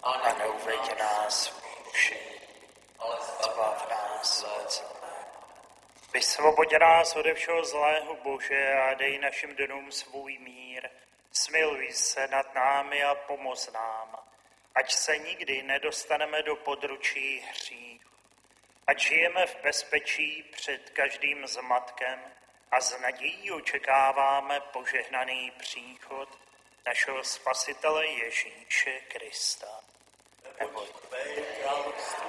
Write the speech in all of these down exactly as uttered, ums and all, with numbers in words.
a neuveď nás v pokušení, ale zbav nás od zlého. Vysvoboď nás ode všeho zlého, Bože, a dej našim dnům svůj mír. Smiluj se nad námi a pomoz nám, ať se nikdy nedostaneme do područí hříchu. Ať žijeme v bezpečí před každým zmatkem a s nadějí očekáváme požehnaný příchod našeho Spasitele Ježíše Krista. Neboť tvé království,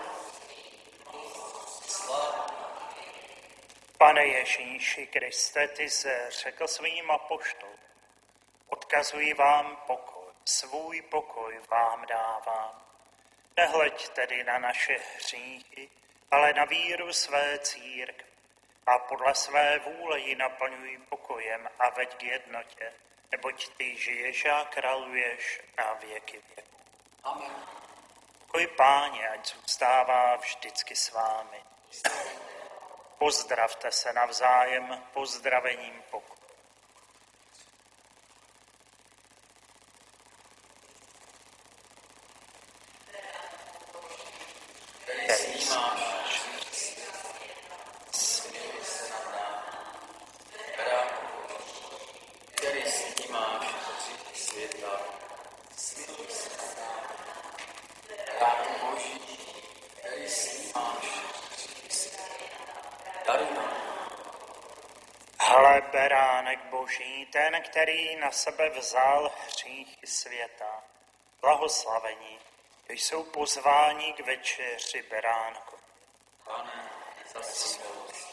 sláva. Pane Ježíši Kriste, ty se řekl svým apoštolům: odkazuji vám pokoj, svůj pokoj vám dávám. Nehleď tedy na naše hříchy, ale na víru své církve a podle své vůle ji naplňuj pokojem a veď k jednotě, neboť ty žiješ a králuješ na věky věků. Amen. Pokoj Páně, ať zůstává vždycky s vámi. Pozdravte se navzájem pozdravením pokoje. Který máš, smiluj se nad námi, který snímáš hříchy světa, smiluj se nad námi, Bráno Boží, který snímáš hříchy světa, daruj nám. Hle, beránek Boží, ten, který na sebe vzal hříchy světa, blahoslavení, jsou pozváni k večeři beránku. Pane, zase